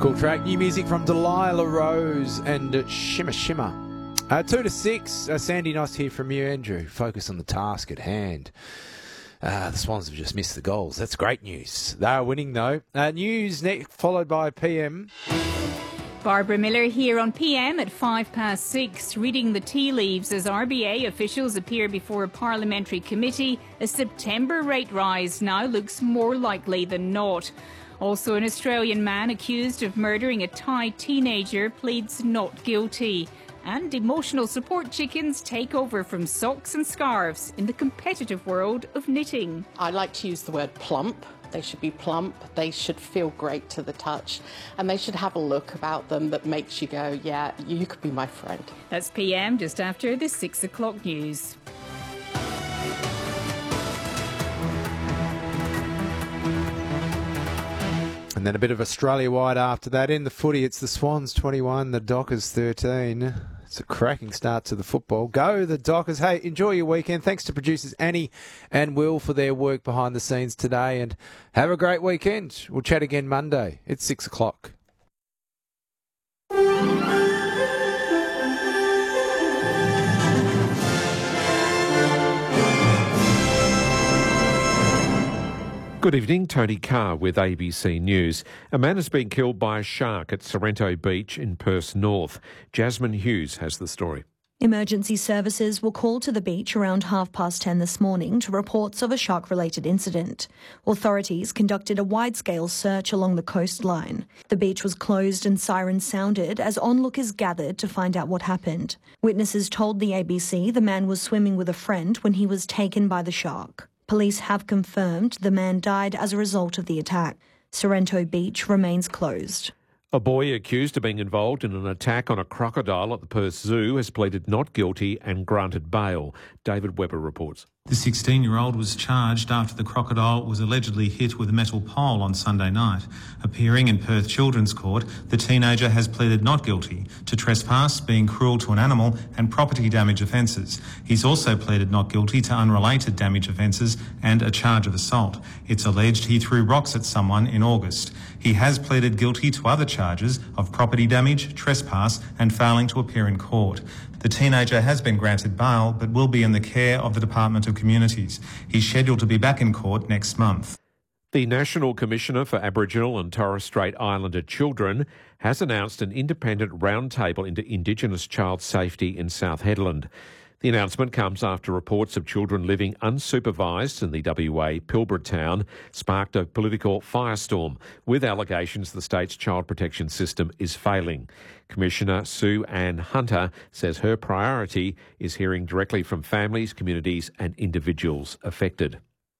Cool track. New music from Delilah Rose and Shimmer Shimmer. 2 to 6. Sandy, nice to hear from you. Andrew, focus on the task at hand. The Swans have just missed the goals. That's great news. They are winning, though. News next, followed by PM. Barbara Miller here on PM at 6:05, reading the tea leaves as RBA officials appear before a parliamentary committee. A September rate rise now looks more likely than not. Also, an Australian man accused of murdering a Thai teenager pleads not guilty. And emotional support chickens take over from socks and scarves in the competitive world of knitting. I like to use the word plump. They should be plump, they should feel great to the touch, and they should have a look about them that makes you go, yeah, you could be my friend. That's PM just after the 6 o'clock news. And then a bit of Australia-wide after that. In the footy, it's the Swans 21, the Dockers 13. It's a cracking start to the football. Go the Dockers. Hey, enjoy your weekend. Thanks to producers Annie and Will for their work behind the scenes today. And have a great weekend. We'll chat again Monday. It's 6 o'clock. Good evening, Tony Carr with ABC News. A man has been killed by a shark at Sorrento Beach in Perth North. Jasmine Hughes has the story. Emergency services were called to the beach around 10:30 this morning to reports of a shark-related incident. Authorities conducted a wide-scale search along the coastline. The beach was closed and sirens sounded as onlookers gathered to find out what happened. Witnesses told the ABC the man was swimming with a friend when he was taken by the shark. Police have confirmed the man died as a result of the attack. Sorrento Beach remains closed. A boy accused of being involved in an attack on a crocodile at the Perth Zoo has pleaded not guilty and granted bail. David Webber reports. The 16-year-old was charged after the crocodile was allegedly hit with a metal pole on Sunday night. Appearing in Perth Children's Court, the teenager has pleaded not guilty to trespass, being cruel to an animal and property damage offences. He's also pleaded not guilty to unrelated damage offences and a charge of assault. It's alleged he threw rocks at someone in August. He has pleaded guilty to other charges of property damage, trespass and failing to appear in court. The teenager has been granted bail but will be in the care of the Department of Communities. He's scheduled to be back in court next month. The National Commissioner for Aboriginal and Torres Strait Islander Children has announced an independent roundtable into Indigenous child safety in South Hedland. The announcement comes after reports of children living unsupervised in the WA Pilbara town sparked a political firestorm, with allegations the state's child protection system is failing. Commissioner Sue Ann Hunter says her priority is hearing directly from families, communities and individuals affected.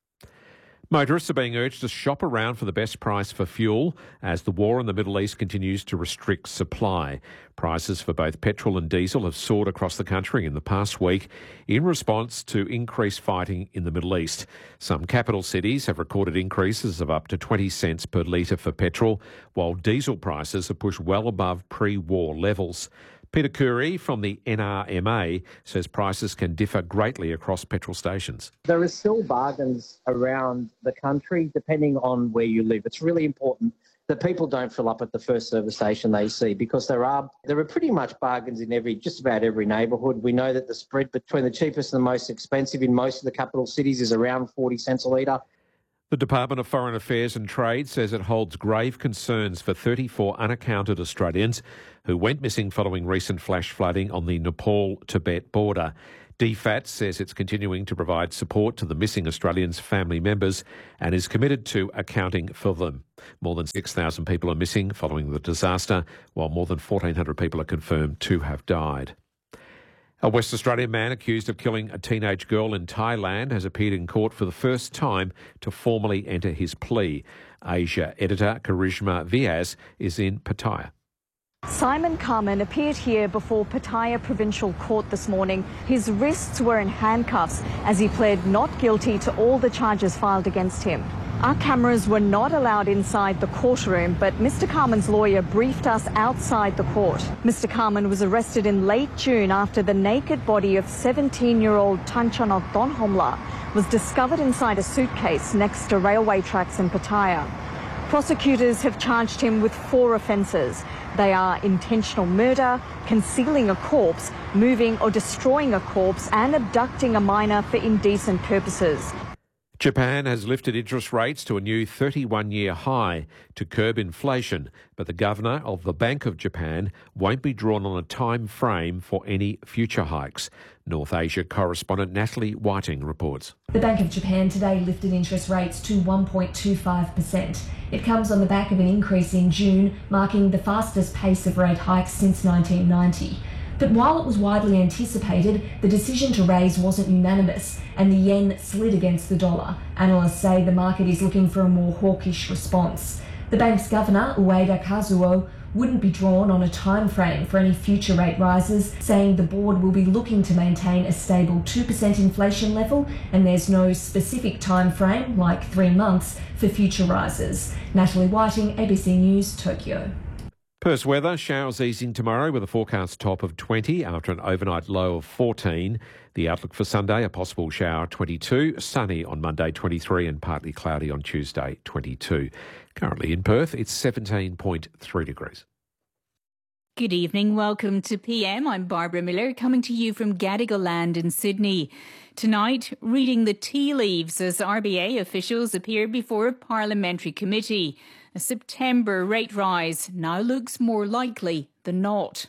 Motorists are being urged to shop around for the best price for fuel as the war in the Middle East continues to restrict supply. Prices for both petrol and diesel have soared across the country in the past week in response to increased fighting in the Middle East. Some capital cities have recorded increases of up to 20 cents per litre for petrol, while diesel prices have pushed well above pre-war levels. Peter Curry from the NRMA says prices can differ greatly across petrol stations. There are still bargains around the country depending on where you live. It's really important that people don't fill up at the first service station they see, because there are pretty much bargains in just about every neighbourhood. We know that the spread between the cheapest and the most expensive in most of the capital cities is around 40 cents a litre. The Department of Foreign Affairs and Trade says it holds grave concerns for 34 unaccounted Australians who went missing following recent flash flooding on the Nepal-Tibet border. DFAT says it's continuing to provide support to the missing Australians' family members and is committed to accounting for them. More than 6,000 people are missing following the disaster, while more than 1,400 people are confirmed to have died. A West Australian man accused of killing a teenage girl in Thailand has appeared in court for the first time to formally enter his plea. Asia editor Karishma Vyas is in Pattaya. Simon Carman appeared here before Pattaya Provincial Court this morning. His wrists were in handcuffs as he pled not guilty to all the charges filed against him. Our cameras were not allowed inside the courtroom, but Mr. Carman's lawyer briefed us outside the court. Mr. Carman was arrested in late June after the naked body of 17-year-old Tanchanok Donhomla was discovered inside a suitcase next to railway tracks in Pattaya. Prosecutors have charged him with 4 offences. They are intentional murder, concealing a corpse, moving or destroying a corpse, and abducting a minor for indecent purposes. Japan has lifted interest rates to a new 31-year high to curb inflation, but the governor of the Bank of Japan won't be drawn on a time frame for any future hikes. North Asia correspondent Natalie Whiting reports. The Bank of Japan today lifted interest rates to 1.25%. It comes on the back of an increase in June, marking the fastest pace of rate hikes since 1990. But while it was widely anticipated, the decision to raise wasn't unanimous and the yen slid against the dollar. Analysts say the market is looking for a more hawkish response. The bank's governor, Ueda Kazuo, wouldn't be drawn on a time frame for any future rate rises, saying the board will be looking to maintain a stable 2% inflation level and there's no specific time frame, like 3 months, for future rises. Natalie Whiting, ABC News, Tokyo. Perth's weather, showers easing tomorrow with a forecast top of 20 after an overnight low of 14. The outlook for Sunday, a possible shower 22, sunny on Monday 23 and partly cloudy on Tuesday 22. Currently in Perth, it's 17.3 degrees. Good evening, welcome to PM. I'm Barbara Miller, coming to you from Gadigal Land in Sydney. Tonight, reading the tea leaves as RBA officials appear before a parliamentary committee. A September rate rise now looks more likely than not.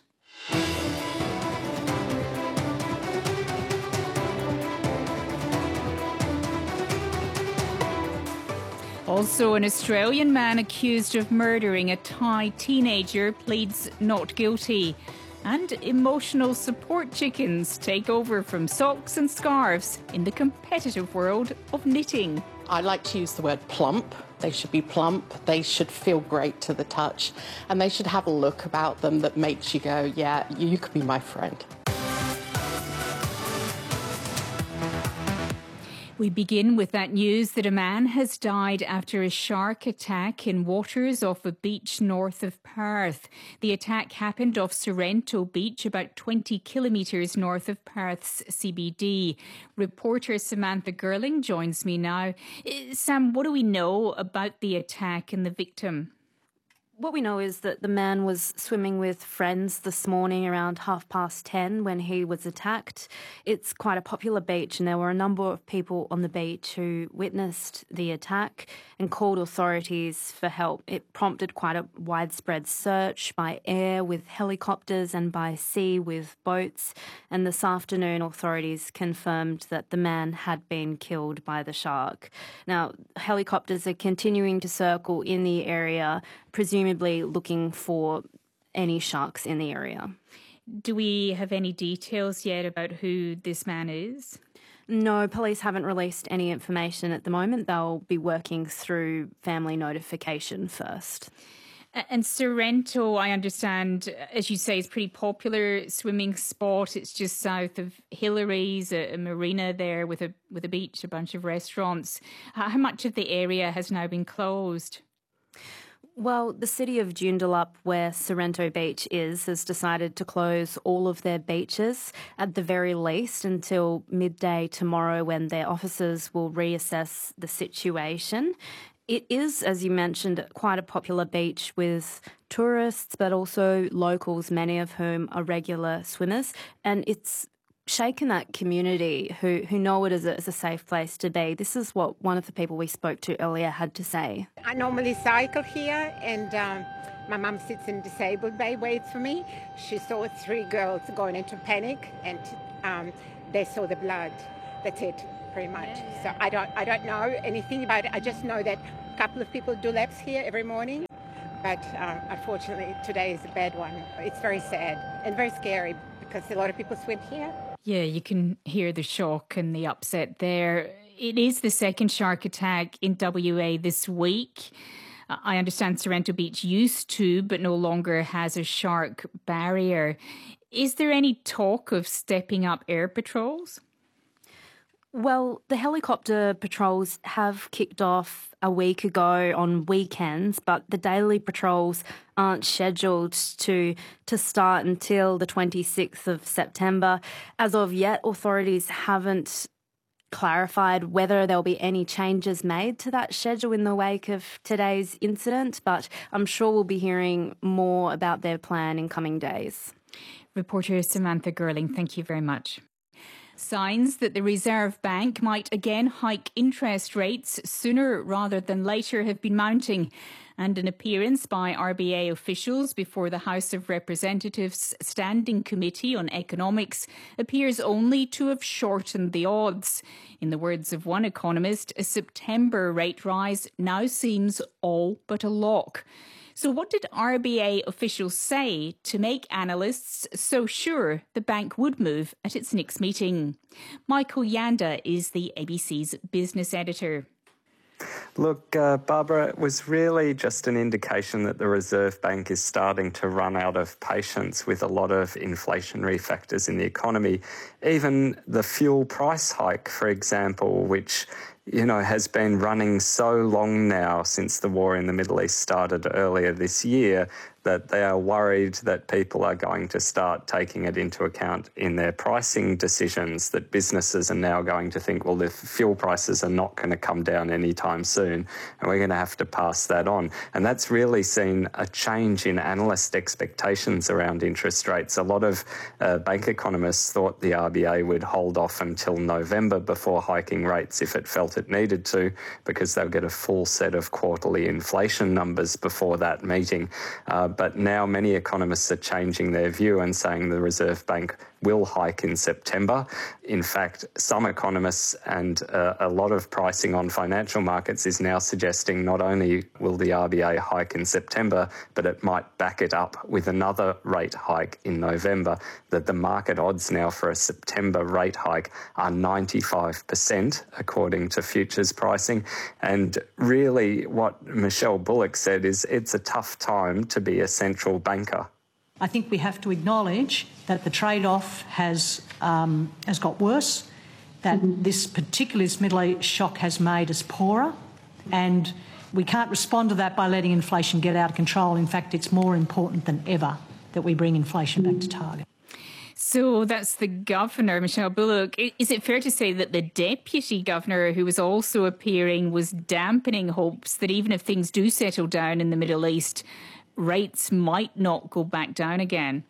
Also, an Australian man accused of murdering a Thai teenager pleads not guilty. And emotional support chickens take over from socks and scarves in the competitive world of knitting. I like to use the word plump. They should be plump, they should feel great to the touch, and they should have a look about them that makes you go, yeah, you could be my friend. We begin with that news that a man has died after a shark attack in waters off a beach north of Perth. The attack happened off Sorrento Beach, about 20 kilometres north of Perth's CBD. Reporter Samantha Girling joins me now. Sam, what do we know about the attack and the victim? What we know is that the man was swimming with friends this morning around 10:30 when he was attacked. It's quite a popular beach and there were a number of people on the beach who witnessed the attack and called authorities for help. It prompted quite a widespread search by air with helicopters and by sea with boats. And this afternoon, authorities confirmed that the man had been killed by the shark. Now, helicopters are continuing to circle in the area, presumably looking for any sharks in the area. Do we have any details yet about who this man is? No, police haven't released any information at the moment. They'll be working through family notification first. And Sorrento, I understand, as you say, is a pretty popular swimming spot. It's just south of Hillary's, a marina there with a beach, a bunch of restaurants. How much of the area has now been closed? Well, the city of Joondalup, where Sorrento Beach is, has decided to close all of their beaches at the very least until midday tomorrow when their officers will reassess the situation. It is, as you mentioned, quite a popular beach with tourists, but also locals, many of whom are regular swimmers. And it's shaken that community who know it as a safe place to be. This is what one of the people we spoke to earlier had to say. I normally cycle here and my mum sits in disabled bay, waits for me. She saw 3 girls going into panic and they saw the blood. That's it, pretty much. So I don't know anything about it. I just know that a couple of people do laps here every morning. But unfortunately, today is a bad one. It's very sad and very scary because a lot of people swim here. Yeah, you can hear the shock and the upset there. It is the second shark attack in WA this week. I understand Sorrento Beach used to, but no longer has a shark barrier. Is there any talk of stepping up air patrols? Well, the helicopter patrols have kicked off a week ago on weekends, but the daily patrols aren't scheduled to start until the 26th of September. As of yet, authorities haven't clarified whether there'll be any changes made to that schedule in the wake of today's incident, but I'm sure we'll be hearing more about their plan in coming days. Reporter Samantha Girling, thank you very much. Signs that the Reserve Bank might again hike interest rates sooner rather than later have been mounting, and an appearance by RBA officials before the House of Representatives Standing Committee on Economics appears only to have shortened the odds. In the words of one economist, a September rate rise now seems all but a lock. So what did RBA officials say to make analysts so sure the bank would move at its next meeting? Michael Yanda is the ABC's business editor. Look, Barbara, it was really just an indication that the Reserve Bank is starting to run out of patience with a lot of inflationary factors in the economy. Even the fuel price hike, for example, which has been running so long now since the war in the Middle East started earlier this year, that they are worried that people are going to start taking it into account in their pricing decisions, that businesses are now going to think, well, the fuel prices are not going to come down anytime soon, and we're going to have to pass that on. And that's really seen a change in analyst expectations around interest rates. A lot of bank economists thought the RBA would hold off until November before hiking rates if it felt it needed to, because they'll get a full set of quarterly inflation numbers before that meeting. But now many economists are changing their view and saying the Reserve Bank will hike in September. In fact, some economists and a lot of pricing on financial markets is now suggesting not only will the RBA hike in September, but it might back it up with another rate hike in November, that the market odds now for a September rate hike are 95%, according to futures pricing. And really what Michelle Bullock said is it's a tough time to be a central banker. I think we have to acknowledge that the trade-off has got worse, that this Middle East shock has made us poorer, and we can't respond to that by letting inflation get out of control. In fact, it's more important than ever that we bring inflation back to target. So that's the governor, Michelle Bullock. Is it fair to say that the deputy governor, who was also appearing, was dampening hopes that even if things do settle down in the Middle East, rates might not go back down again?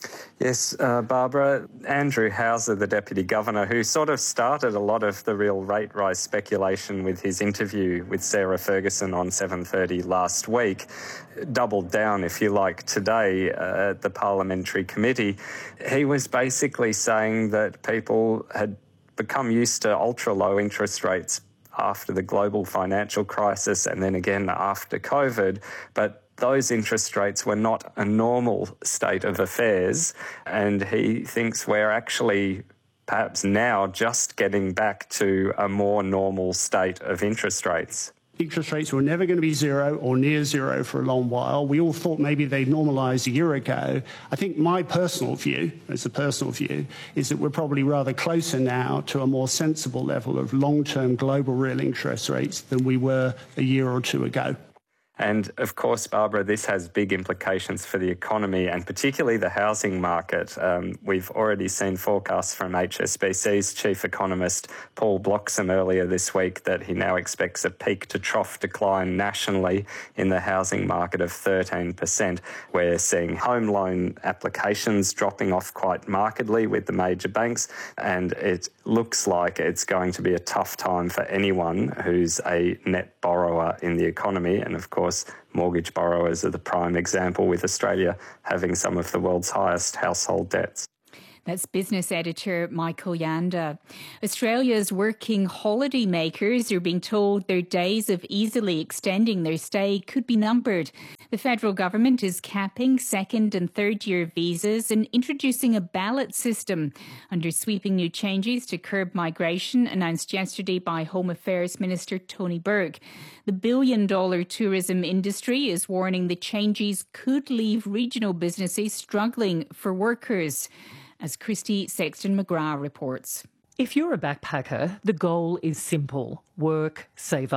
Yes, Barbara. Andrew Hauser, the Deputy Governor, who sort of started a lot of the real rate rise speculation with his interview with Sarah Ferguson on 7:30 last week, doubled down, if you like, today at the Parliamentary Committee. He was basically saying that people had become used to ultra-low interest rates after the global financial crisis and then again after COVID, but those interest rates were not a normal state of affairs, and he thinks we're actually perhaps now just getting back to a more normal state of interest rates. Interest rates were never going to be zero or near zero for a long while. We all thought maybe they'd normalise a year ago. I think my personal view, is that we're probably rather closer now to a more sensible level of long-term global real interest rates than we were a year or two ago. And of course, Barbara, this has big implications for the economy and particularly the housing market. We've already seen forecasts from HSBC's chief economist, Paul Bloxham, earlier this week that he now expects a peak to trough decline nationally in the housing market of 13%. We're seeing home loan applications dropping off quite markedly with the major banks, and it looks like it's going to be a tough time for anyone who's a net borrower in the economy. And of course, mortgage borrowers are the prime example, with Australia having some of the world's highest household debts. That's business editor Michael Yanda. Australia's working holiday makers are being told their days of easily extending their stay could be numbered. The federal government is capping second and third year visas and introducing a ballot system under sweeping new changes to curb migration announced yesterday by Home Affairs Minister Tony Burke. The billion-dollar tourism industry is warning the changes could leave regional businesses struggling for workers. As Christy Sexton-McGrath reports. If you're a backpacker, the goal is simple: work, save up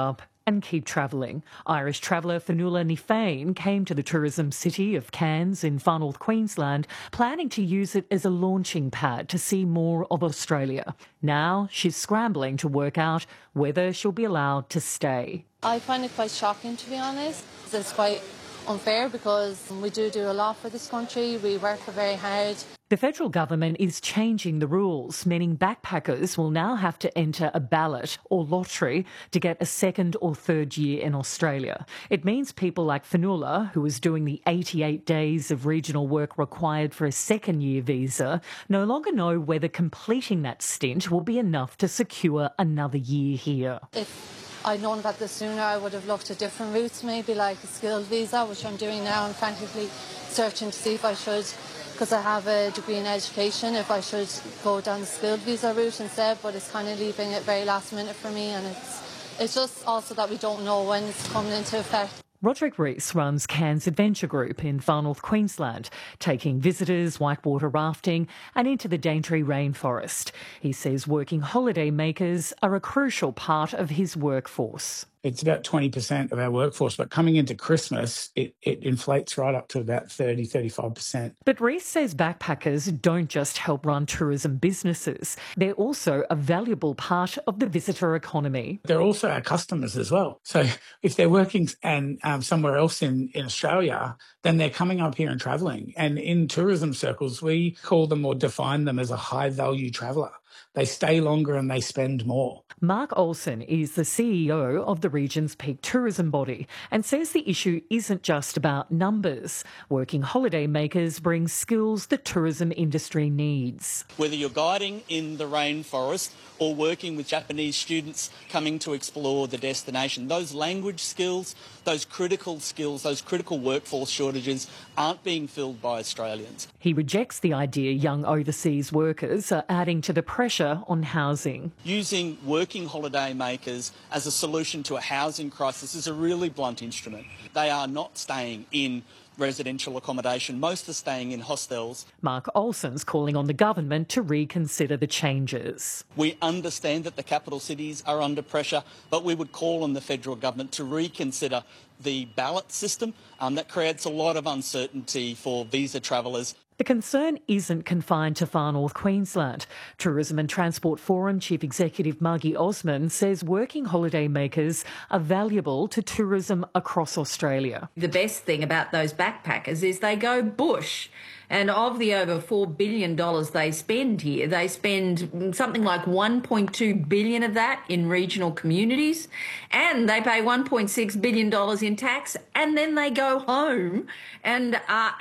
And keep travelling. Irish traveller Fionnuala Ní Féin came to the tourism city of Cairns in far north Queensland, planning to use it as a launching pad to see more of Australia. Now she's scrambling to work out whether she'll be allowed to stay. I find it quite shocking, to be honest. It's quite unfair because we do a lot for this country. We work very hard. The federal government is changing the rules, meaning backpackers will now have to enter a ballot or lottery to get a second or third year in Australia. It means people like Fionnuala, who is doing the 88 days of regional work required for a second year visa, no longer know whether completing that stint will be enough to secure another year here. If I'd known about this sooner, I would have looked at different routes, maybe like a skilled visa, which I'm doing now. I'm frantically searching to see if I should, because I have a degree in education, if I should go down the skilled visa route instead, but it's kind of leaving it very last minute for me, and it's just also that we don't know when it's coming into effect. Roderick Rees runs Cairns Adventure Group in far north Queensland, taking visitors whitewater rafting and into the Daintree rainforest. He says working holiday makers are a crucial part of his workforce. It's about 20% of our workforce, but coming into Christmas, it inflates right up to about 30-35%. But Rees says backpackers don't just help run tourism businesses. They're also a valuable part of the visitor economy. They're also our customers as well. So if they're working and somewhere else in Australia, then they're coming up here and travelling. And in tourism circles, we call them or define them as a high-value traveller. They stay longer and they spend more. Mark Olsen is the CEO of the region's peak tourism body and says the issue isn't just about numbers. Working holiday makers bring skills the tourism industry needs. Whether you're guiding in the rainforest or working with Japanese students coming to explore the destination, those language skills, those critical workforce shortages aren't being filled by Australians. He rejects the idea young overseas workers are adding to the pressure on housing. Using working holiday makers as a solution to a housing crisis is a really blunt instrument. They are not staying in residential accommodation. Most are staying in hostels. Mark Olsen's calling on the government to reconsider the changes. We understand that the capital cities are under pressure, but we would call on the federal government to reconsider the ballot system. That creates a lot of uncertainty for visa travellers. The concern isn't confined to far north Queensland. Tourism and Transport Forum Chief Executive Margie Osman says working holiday makers are valuable to tourism across Australia. The best thing about those backpackers is they go bush. And of the over $4 billion they spend here, they spend something like $1.2 billion of that in regional communities, and they pay $1.6 billion in tax, and then they go home and are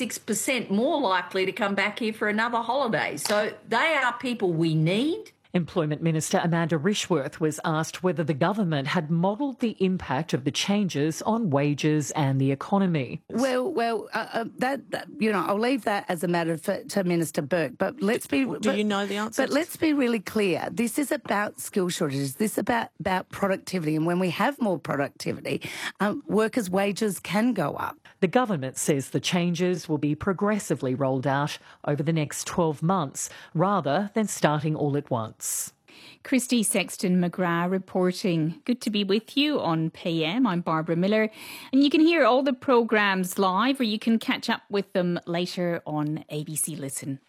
86% more likely to come back here for another holiday. So they are people we need. Employment Minister Amanda Rishworth was asked whether the government had modelled the impact of the changes on wages and the economy. Well, I'll leave that as a matter to Minister Burke. But let's be. Do you know the answer? But let's be really clear. This is about skill shortages. This is about productivity, and when we have more productivity, workers' wages can go up. The government says the changes will be progressively rolled out over the next 12 months, rather than starting all at once. Christy Sexton-McGrath reporting. Good to be with you on PM. I'm Barbara Miller. And you can hear all the programmes live, or you can catch up with them later on ABC Listen.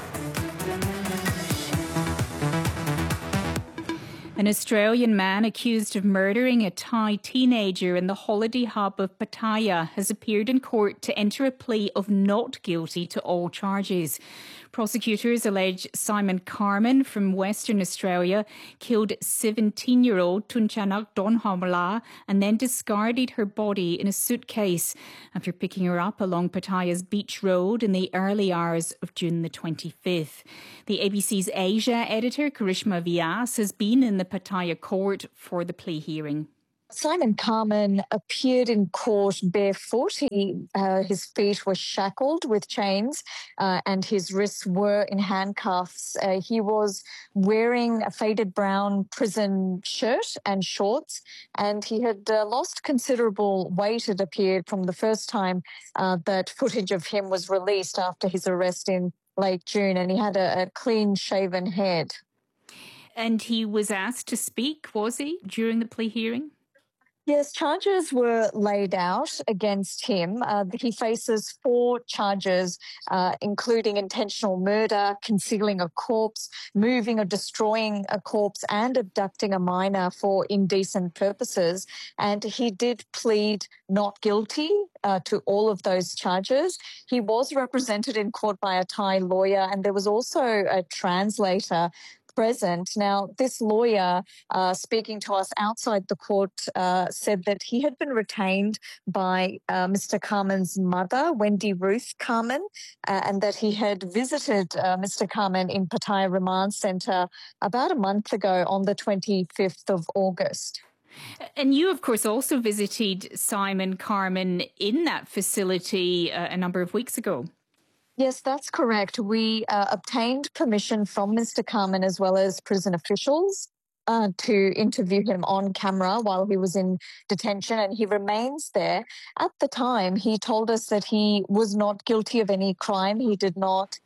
An Australian man accused of murdering a Thai teenager in the holiday hub of Pattaya has appeared in court to enter a plea of not guilty to all charges. Prosecutors allege Simon Carman from Western Australia killed 17-year-old Tunchanak Donhamla and then discarded her body in a suitcase after picking her up along Pattaya's Beach Road in the early hours of June the 25th. The ABC's Asia editor, Karishma Vyas, has been in the Pattaya court for the plea hearing. Simon Carman appeared in court barefoot. His feet were shackled with chains and his wrists were in handcuffs. He was wearing a faded brown prison shirt and shorts, and he had lost considerable weight, it appeared, from the first time that footage of him was released after his arrest in late June, and he had a clean-shaven head. And he was asked to speak, was he, during the plea hearing? Yes, charges were laid out against him. He faces 4 charges, including intentional murder, concealing a corpse, moving or destroying a corpse, and abducting a minor for indecent purposes. And he did plead not guilty to all of those charges. He was represented in court by a Thai lawyer, and there was also a translator present. Now, this lawyer speaking to us outside the court said that he had been retained by Mr. Carman's mother, Wendy Ruth Carman, and that he had visited Mr. Carman in Pattaya Remand Centre about a month ago on the 25th of August. And you, of course, also visited Simon Carman in that facility a number of weeks ago. Yes, that's correct. We obtained permission from Mr. Carman as well as prison officials to interview him on camera while he was in detention, and he remains there. At the time, he told us that he was not guilty of any crime. He did not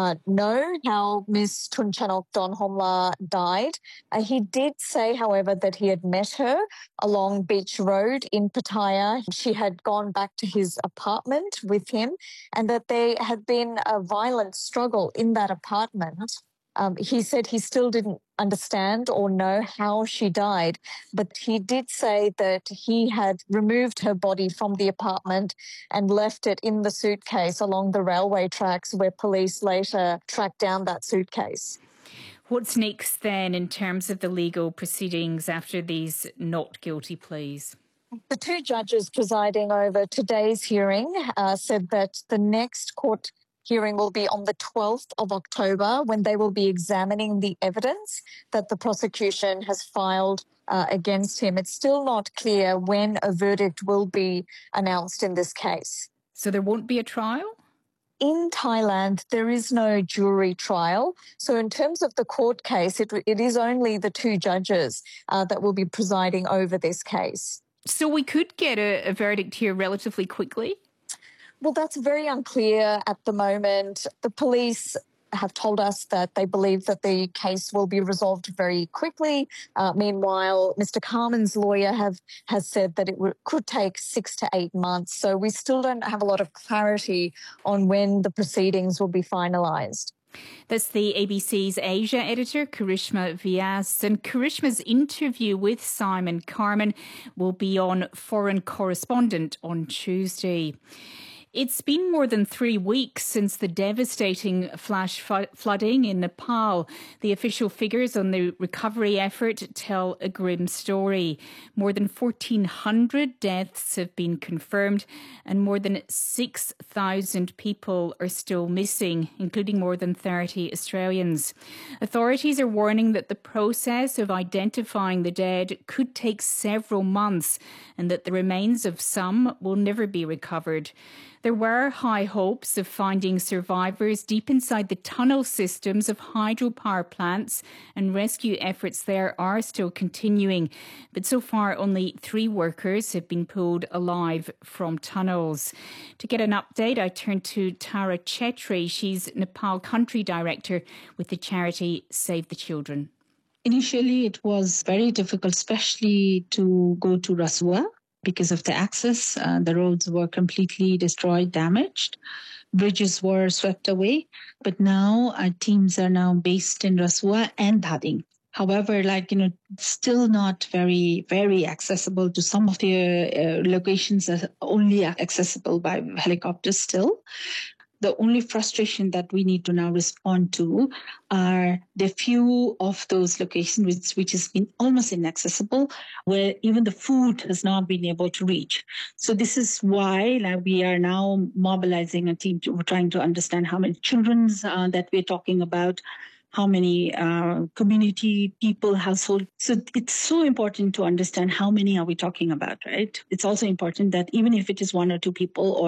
know how Miss Tunchanok Donhomla died. He did say, however, that he had met her along Beach Road in Pattaya. She had gone back to his apartment with him, and that there had been a violent struggle in that apartment. He said he still didn't understand or know how she died, but he did say that he had removed her body from the apartment and left it in the suitcase along the railway tracks, where police later tracked down that suitcase. What's next then in terms of the legal proceedings after these not guilty pleas? The 2 judges presiding over today's hearing said that the next court hearing will be on the 12th of October, when they will be examining the evidence that the prosecution has filed against him. It's still not clear when a verdict will be announced in this case. So there won't be a trial? In Thailand, there is no jury trial. So in terms of the court case, it is only the 2 judges that will be presiding over this case. So we could get a verdict here relatively quickly? Well, that's very unclear at the moment. The police have told us that they believe that the case will be resolved very quickly. Meanwhile, Mr. Carman's lawyer has said that it could take 6 to 8 months. So we still don't have a lot of clarity on when the proceedings will be finalised. That's the ABC's Asia editor, Karishma Vyas. And Karishma's interview with Simon Carman will be on Foreign Correspondent on Tuesday. It's been more than 3 weeks since the devastating flash flooding in Nepal. The official figures on the recovery effort tell a grim story. More than 1,400 deaths have been confirmed, and more than 6,000 people are still missing, including more than 30 Australians. Authorities are warning that the process of identifying the dead could take several months, and that the remains of some will never be recovered. There were high hopes of finding survivors deep inside the tunnel systems of hydropower plants, and rescue efforts there are still continuing. But so far, only 3 workers have been pulled alive from tunnels. To get an update, I turn to Tara Chetri. She's Nepal Country Director with the charity Save the Children. Initially, it was very difficult, especially to go to Rasua. Because of the access, the roads were completely destroyed, damaged. Bridges were swept away. But now our teams are now based in Rasua and Dhading. However, still not very, very accessible to some of the locations are only accessible by helicopters still. The only frustration that we need to now respond to are the few of those locations which has been almost inaccessible, where even the food has not been able to reach. So this is why we are now mobilizing a team. We're trying to understand how many children that we're talking about, how many community people, household. So it's so important to understand how many are we talking about, right? It's also important that even if it is 1 or 2 people or